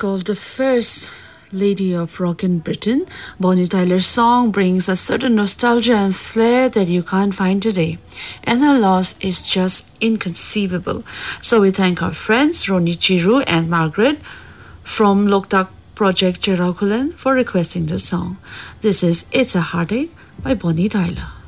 called the first lady of rock in Britain, Bonnie Tyler's song brings a certain nostalgia and flair that you can't find today. And her loss is just inconceivable. So we thank our friends Roni Chiru and Margaret from Loktak Project Cherakulan for requesting the song. This is It's a Heartache by Bonnie Tyler.